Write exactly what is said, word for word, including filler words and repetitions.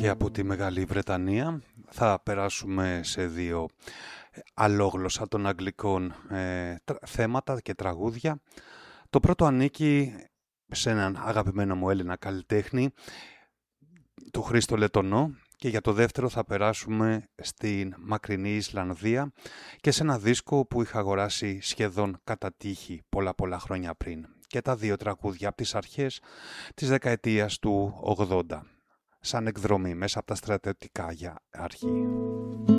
και από τη Μεγάλη Βρετανία. Θα περάσουμε σε δύο αλόγλωσσα των αγγλικών ε, θέματα και τραγούδια. Το πρώτο ανήκει σε έναν αγαπημένο μου Έλληνα καλλιτέχνη, του Χρήστο Λετονό, και για το δεύτερο θα περάσουμε στην μακρινή Ισλανδία και σε ένα δίσκο που είχα αγοράσει σχεδόν κατά τύχη πολλά πολλά χρόνια πριν. Και τα δύο τραγούδια από τις αρχές της δεκαετίας του ογδόντα, σαν εκδρομή μέσα από τα στρατιωτικά για αρχή.